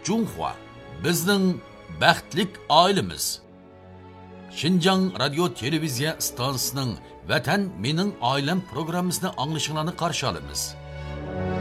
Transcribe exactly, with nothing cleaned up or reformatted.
Junhua bizning baxtlik oilamiz. Xinjiang radio televiziya stansiyasining Vatan mening oilam programmasini anglashinglarni qarshi olamiz.